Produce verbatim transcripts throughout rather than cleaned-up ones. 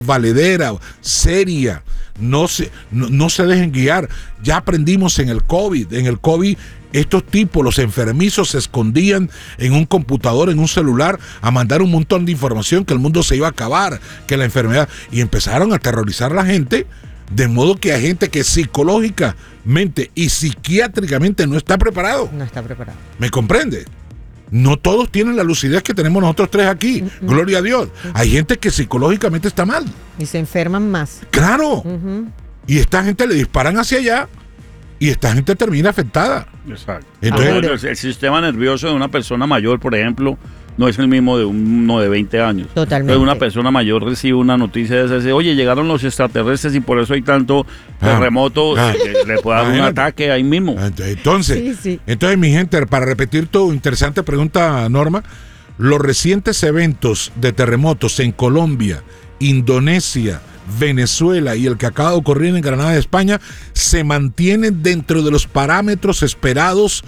valedera, seria. No se, no, no se dejen guiar. Ya aprendimos en el COVID. En el COVID, estos tipos, los enfermizos, se escondían en un computador, en un celular, a mandar un montón de información que el mundo se iba a acabar, que la enfermedad. Y empezaron a aterrorizar a la gente, de modo que hay gente que psicológicamente y psiquiátricamente no está preparado. No está preparado. ¿Me comprende? No todos tienen la lucidez que tenemos nosotros tres aquí. Uh-huh. Gloria a Dios. Uh-huh. Hay gente que psicológicamente está mal. Y se enferman más. Claro. Uh-huh. Y esta gente le disparan hacia allá y esta gente termina afectada. Exacto. Entonces, el, el sistema nervioso de una persona mayor, por ejemplo, no es el mismo de uno de veinte años. Totalmente. Entonces, una persona mayor recibe una noticia de ese, oye, llegaron los extraterrestres y por eso hay tanto terremoto, ah, ah, le puede dar un ataque ahí mismo. Entonces, sí, sí. entonces, mi gente, para repetir tu interesante pregunta, Norma, los recientes eventos de terremotos en Colombia, Indonesia, Venezuela y el que acaba de ocurrir en Granada, España, se mantienen dentro de los parámetros esperados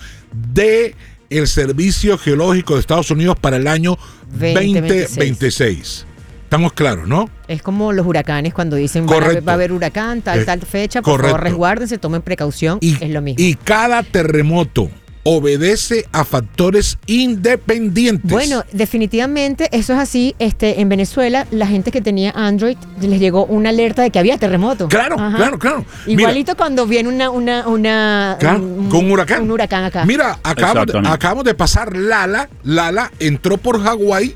de el Servicio Geológico de Estados Unidos para el año veinte veintiséis. Estamos claros, ¿no? Es como los huracanes cuando dicen va a, va a haber huracán, tal, eh, tal fecha, por correcto. favor resguárdense, tomen precaución, y, es lo mismo. Y cada terremoto obedece a factores independientes. Bueno, definitivamente eso es así. Este, en Venezuela, la gente que tenía Android les llegó una alerta de que había terremoto. Claro, Ajá. claro, claro. Igualito Mira, cuando viene una, una, una claro, un, con un huracán. Un huracán acá. Mira, acabamos de, acabamos de pasar Lala. Lala entró por Hawái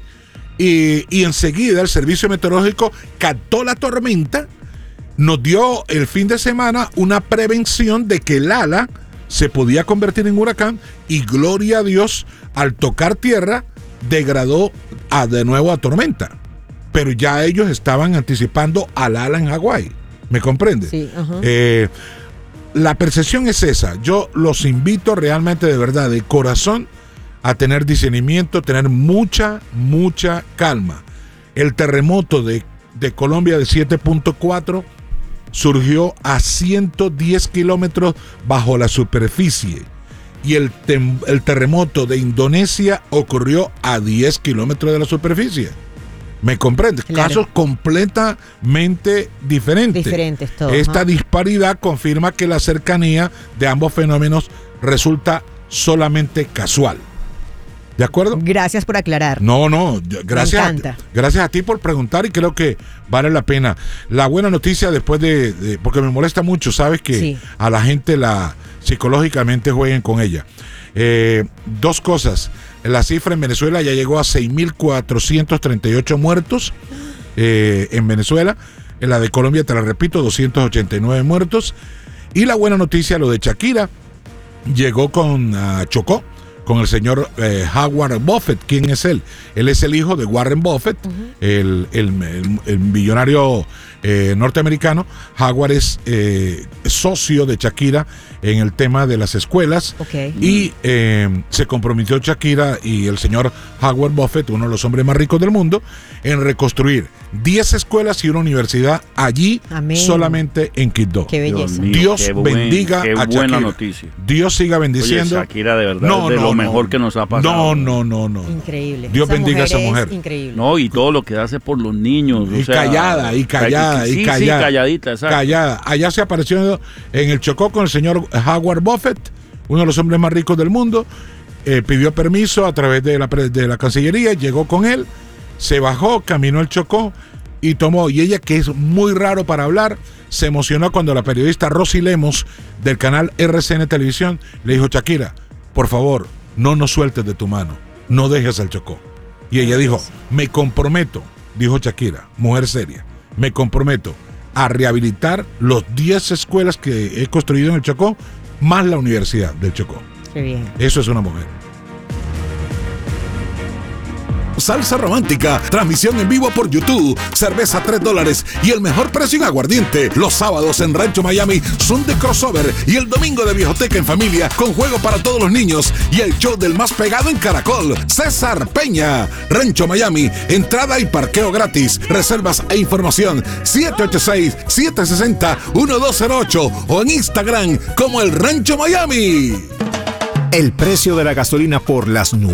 y, y enseguida el servicio meteorológico captó la tormenta. Nos dio el fin de semana una prevención de que Lala se podía convertir en huracán y gloria a Dios, al tocar tierra degradó a, de nuevo a tormenta, pero ya ellos estaban anticipando al ala en Hawái. ¿Me comprende? Sí, uh-huh. eh, la percepción es esa. Yo los invito realmente, de verdad, de corazón, a tener discernimiento, tener mucha, mucha calma. El terremoto de, de Colombia de siete punto cuatro surgió a ciento diez kilómetros bajo la superficie y el, tem- el terremoto de Indonesia ocurrió a diez kilómetros de la superficie. ¿Me comprendes? Claro. Casos completamente diferentes. Diferentes todos. Esta ¿no? disparidad confirma que la cercanía de ambos fenómenos resulta solamente casual. ¿De acuerdo? Gracias por aclarar. No, no, gracias, Me encanta. A, gracias a ti por preguntar y creo que vale la pena. La buena noticia después de, de porque me molesta mucho, sabes que sí. a la gente la psicológicamente jueguen con ella. Eh, dos cosas, la cifra en Venezuela ya llegó a seis mil cuatrocientos treinta y ocho muertos eh, en Venezuela. En la de Colombia, te la repito, doscientos ochenta y nueve muertos. Y la buena noticia, lo de Shakira, llegó con uh, Chocó. Con el señor eh, Howard Buffett. ¿Quién es él? Él es el hijo de Warren Buffett, uh-huh. el, el, el, el millonario eh, norteamericano. Howard es eh, socio de Shakira en el tema de las escuelas. Okay. Y eh, se comprometió Shakira y el señor Howard Buffett, uno de los hombres más ricos del mundo, en reconstruir diez escuelas y una universidad allí. Amén. Solamente en Quito. Qué belleza. Dios, mío, Dios qué buen, bendiga qué a Shakira. Buena noticia. Dios siga bendiciendo. Oye, Shakira de verdad no, es de no, lo no, mejor que nos ha pasado. No, no, no, no. Increíble. Dios esa bendiga a esa mujer. Increíble. No, y todo lo que hace por los niños. Y o sea, callada, y callada, sí, y callada. Sí, calladita, exacto. Callada. Allá se apareció en el Chocó con el señor Howard Buffett, uno de los hombres más ricos del mundo. Eh, pidió permiso a través de la, de la Cancillería, llegó con él, se bajó, caminó el Chocó y tomó. Y ella, que es muy raro para hablar, se emocionó cuando la periodista Rosy Lemos del canal R C N Televisión le dijo: Shakira, por favor, no nos sueltes de tu mano, no dejes el Chocó. Y ella dijo: me comprometo, dijo Shakira, mujer seria, me comprometo a rehabilitar los diez escuelas que he construido en el Chocó, más la Universidad del Chocó. Qué bien. Eso es una mujer. Salsa Romántica, transmisión en vivo por YouTube, cerveza tres dólares y el mejor precio en aguardiente. Los sábados en Rancho Miami son de crossover y el domingo de viejoteca en familia con juego para todos los niños y el show del más pegado en Caracol, César Peña. Rancho Miami, entrada y parqueo gratis. Reservas e información siete ocho seis, siete seis cero, uno dos cero ocho o en Instagram como el Rancho Miami. El precio de la gasolina por las nubes.